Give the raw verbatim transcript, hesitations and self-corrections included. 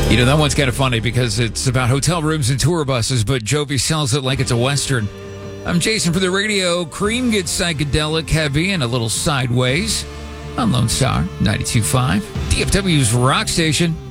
You know, that one's kind of funny because it's about hotel rooms and tour buses, but Jovi sells it like it's a Western. I'm Jason for the radio. Cream gets psychedelic heavy and a little sideways on Lone Star ninety-two point five, D F W's rock station.